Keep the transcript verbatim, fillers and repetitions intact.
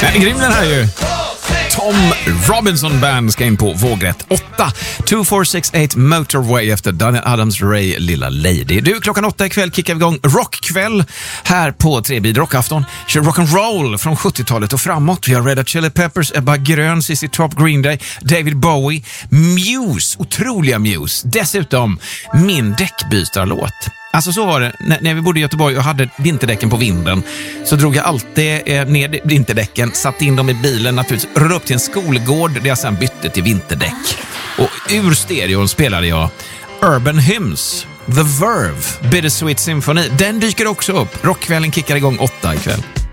Grym den här ju. Tom Robinson Band ska in på vågrätt åtta. två fyra sex åtta Motorway efter Daniel Adams Ray Lilla Lady. Du, klockan åtta ikväll kickar vi igång rockkväll här på Trebid Rockafton. Kör rock'n'roll från sjuttiotalet och framåt. Vi har Red Hot Chili Peppers, Ebba Grön, C C Top, Green Day, David Bowie, Muse, otroliga Muse. Dessutom min däckbytarlåt. Alltså så var det, när, när vi bodde i Göteborg och hade vinterdäcken på vinden så drog jag alltid eh, ner vinterdäcken, satte in dem i bilen naturligtvis, rullade upp till en skolgård där jag sen bytte till vinterdäck. Och ur stereon spelade jag Urban Hymns, The Verve, Bittersweet Symphony. Den dyker också upp. Rockkvällen kickar igång åtta ikväll.